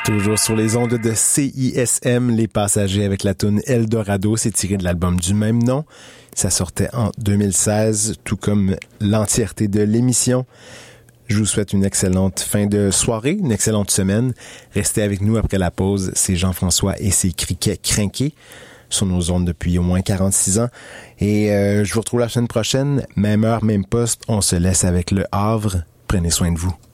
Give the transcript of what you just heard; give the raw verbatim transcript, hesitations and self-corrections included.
Toujours sur les ondes de C I S M, Les Passagers avec la tune Eldorado, c'est tiré de l'album du même nom. Ça sortait en deux mille seize, tout comme l'entièreté de l'émission. Je vous souhaite une excellente fin de soirée, une excellente semaine. Restez avec nous après la pause, c'est Jean-François et ses criquets crinqués sur nos ondes depuis au moins quarante-six ans. Et euh, je vous retrouve la semaine prochaine, même heure, même poste. On se laisse avec Le Havre. Prenez soin de vous.